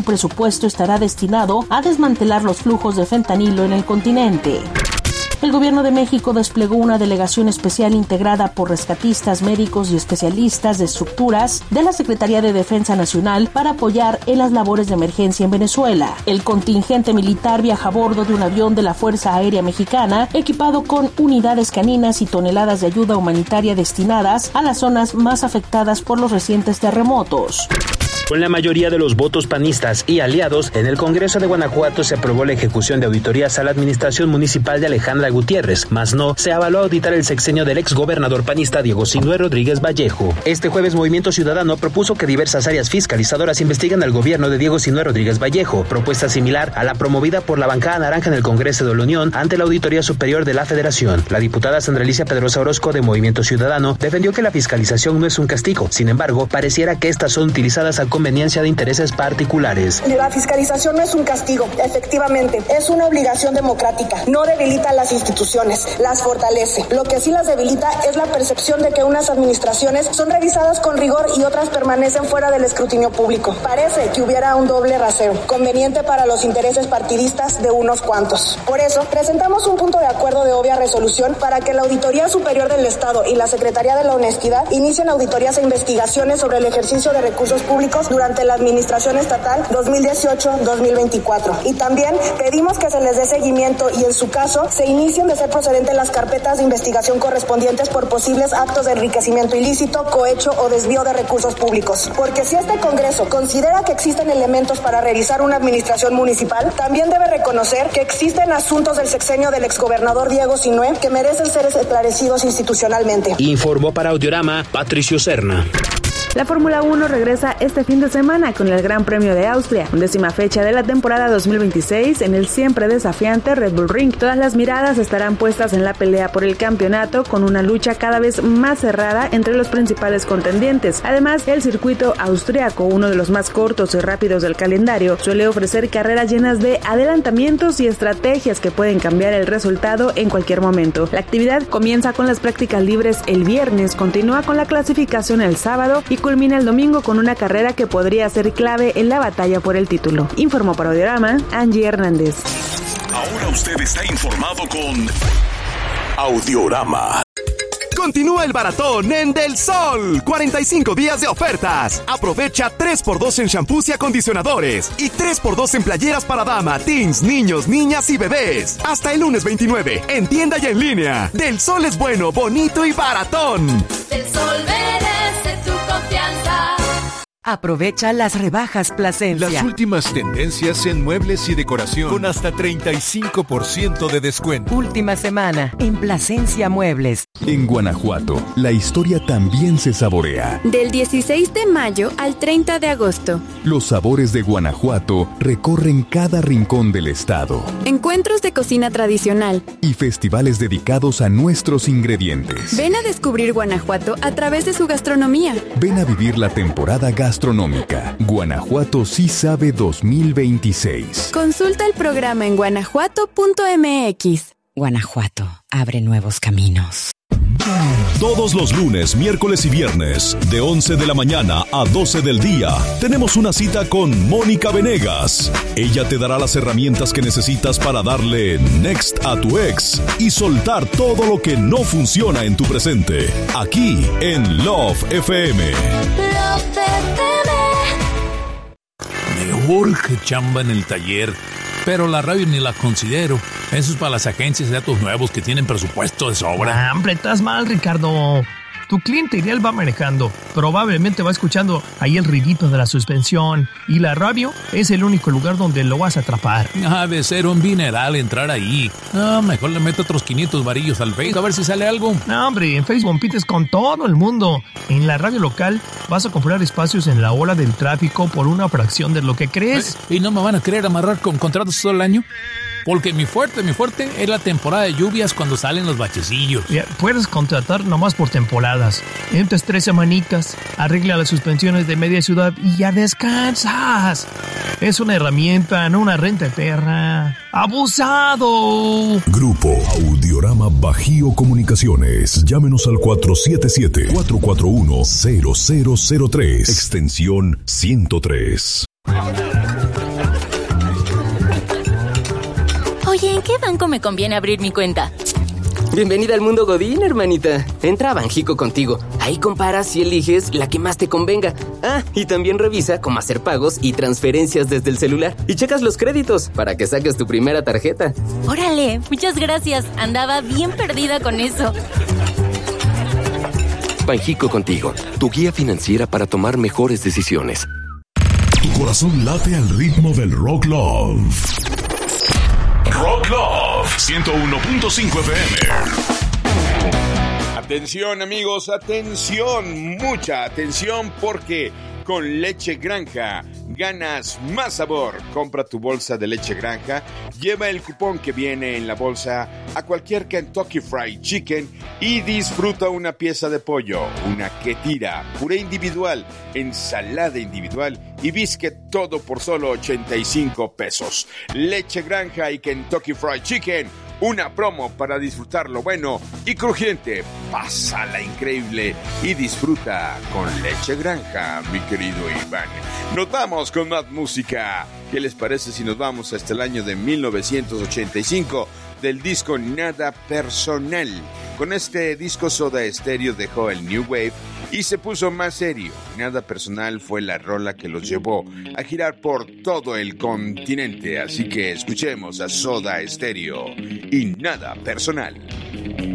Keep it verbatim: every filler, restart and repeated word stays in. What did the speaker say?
presupuesto estará destinado a desmantelar los flujos de fentanilo en el continente. El gobierno de México desplegó una delegación especial integrada por rescatistas, médicos y especialistas de estructuras de la Secretaría de Defensa Nacional para apoyar en las labores de emergencia en Venezuela. El contingente militar viaja a bordo de un avión de la Fuerza Aérea Mexicana equipado con unidades caninas y toneladas de ayuda humanitaria destinadas a las zonas más afectadas por los recientes terremotos. Con la mayoría de los votos panistas y aliados, en el Congreso de Guanajuato se aprobó la ejecución de auditorías a la administración municipal de Alejandra Gutiérrez, mas no se avaló auditar el sexenio del exgobernador panista Diego Sinue Rodríguez Vallejo. Este jueves Movimiento Ciudadano propuso que diversas áreas fiscalizadoras investiguen al gobierno de Diego Sinue Rodríguez Vallejo, propuesta similar a la promovida por la bancada naranja en el Congreso de la Unión ante la Auditoría Superior de la Federación. La diputada Sandra Alicia Pedrosa Orozco de Movimiento Ciudadano defendió que la fiscalización no es un castigo, sin embargo, pareciera que estas son utilizadas a conveniencia de intereses particulares. La fiscalización no es un castigo, efectivamente, es una obligación democrática. No debilita las instituciones, las fortalece. Lo que sí las debilita es la percepción de que unas administraciones son revisadas con rigor y otras permanecen fuera del escrutinio público. Parece que hubiera un doble rasero, conveniente para los intereses partidistas de unos cuantos. Por eso, presentamos un punto de acuerdo de obvia resolución para que la Auditoría Superior del Estado y la Secretaría de la Honestidad inicien auditorías e investigaciones sobre el ejercicio de recursos públicos durante la Administración Estatal dos mil dieciocho a dos mil veinticuatro. Y también pedimos que se les dé seguimiento y, en su caso, se inicien de ser procedentes las carpetas de investigación correspondientes por posibles actos de enriquecimiento ilícito, cohecho o desvío de recursos públicos. Porque si este Congreso considera que existen elementos para revisar una administración municipal, también debe reconocer que existen asuntos del sexenio del exgobernador Diego Sinue que merecen ser esclarecidos institucionalmente. Informó para Audiorama Patricio Serna. La Fórmula uno regresa este fin de semana con el Gran Premio de Austria, undécima fecha de la temporada dos mil veintiséis en el siempre desafiante Red Bull Ring. Todas las miradas estarán puestas en la pelea por el campeonato, con una lucha cada vez más cerrada entre los principales contendientes. Además, el circuito austriaco, uno de los más cortos y rápidos del calendario, suele ofrecer carreras llenas de adelantamientos y estrategias que pueden cambiar el resultado en cualquier momento. La actividad comienza con las prácticas libres el viernes, continúa con la clasificación el sábado y culmina el domingo con una carrera que podría ser clave en la batalla por el título. Informó para Audiorama Angie Hernández. Ahora usted está informado con Audiorama. Continúa el baratón en Del Sol. cuarenta y cinco días de ofertas. Aprovecha tres por dos en shampoos y acondicionadores. Y tres por dos en playeras para dama, teens, niños, niñas y bebés. Hasta el lunes veintinueve. En tienda y en línea. Del Sol es bueno, bonito y baratón. Del Sol merece tu confianza. Aprovecha las rebajas Plasencia. Las últimas tendencias en muebles y decoración con hasta treinta y cinco por ciento de descuento. Última semana en Plasencia Muebles. En Guanajuato, la historia también se saborea. Del dieciséis de mayo al treinta de agosto. Los sabores de Guanajuato recorren cada rincón del estado. Encuentros de cocina tradicional. Y festivales dedicados a nuestros ingredientes. Ven a descubrir Guanajuato a través de su gastronomía. Ven a vivir la temporada gastronómica. Guanajuato sí sabe dos mil veintiséis. Consulta el programa en guanajuato punto m x. Guanajuato abre nuevos caminos. Todos los lunes, miércoles y viernes, de once de la mañana a doce del día, tenemos una cita con Mónica Venegas. Ella te dará las herramientas que necesitas para darle next a tu ex y soltar todo lo que no funciona en tu presente. Aquí en Love F M. Love F M. Me urge chamba en el taller, pero la radio ni la considero. Eso es para las agencias de datos nuevos que tienen presupuesto de sobra. Ah, hombre, estás mal, Ricardo. Tu cliente ideal va manejando. Probablemente va escuchando ahí el ruidito de la suspensión. Y la radio es el único lugar donde lo vas a atrapar. Ha de ser un dineral entrar ahí. Ah, mejor le meto otros quinientos varillos al Facebook a ver si sale algo. No, hombre, en Facebook compites con todo el mundo. En la radio local vas a comprar espacios en la ola del tráfico por una fracción de lo que crees. ¿Y no me van a querer amarrar con contratos todo el año? Porque mi fuerte, mi fuerte es la temporada de lluvias cuando salen los bachecillos. Ya, puedes contratar nomás por temporadas. Entras tres semanitas, arregla las suspensiones de media ciudad y ya descansas. Es una herramienta, no una renta eterna. ¡Abusado! Grupo Audiorama Bajío Comunicaciones. Llámenos al cuatro siete siete, cuatro cuatro uno, cero cero cero tres. Extensión ciento tres. ¿En qué banco me conviene abrir mi cuenta? Bienvenida al mundo Godín, hermanita. Entra a Banjico Contigo. Ahí comparas y eliges la que más te convenga. Ah, y también revisa cómo hacer pagos y transferencias desde el celular. Y checas los créditos para que saques tu primera tarjeta. Órale, muchas gracias. Andaba bien perdida con eso. Banjico Contigo, tu guía financiera para tomar mejores decisiones. Tu corazón late al ritmo del Rock Love. Rock Love ciento uno punto cinco F M. Atención amigos, atención, mucha atención, porque con Leche Granja ganas más sabor. Compra tu bolsa de Leche Granja, lleva el cupón que viene en la bolsa a cualquier Kentucky Fried Chicken y disfruta una pieza de pollo, una ketira, puré individual, ensalada individual y biscuit, todo por solo ochenta y cinco pesos. Leche Granja y Kentucky Fried Chicken, una promo para disfrutar lo bueno y crujiente. Pásala increíble y disfruta con Leche Granja, mi querido Iván. Nos vamos con más música. ¿Qué les parece si nos vamos hasta el año de mil novecientos ochenta y cinco del disco Nada Personal? Con este disco Soda Stereo dejó el New Wave y se puso más serio. Nada Personal fue la rola que los llevó a girar por todo el continente. Así que escuchemos a Soda Stereo y Nada Personal.